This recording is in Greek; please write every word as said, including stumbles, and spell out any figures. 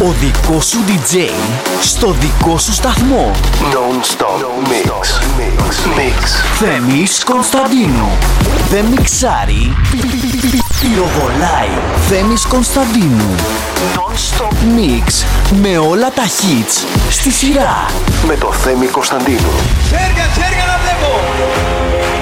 Ο δικός σου ντι τζέι στο δικό σου σταθμό. Non-stop mix. Mix. Θέμης Κωνσταντίνου. Δεν μιξάρει, πυροβολάει. Θέμης Κωνσταντίνου. Non-stop mix. Με όλα τα hits στη σειρά. Με το Θέμη Κωνσταντίνου. Χέρια, χέρια να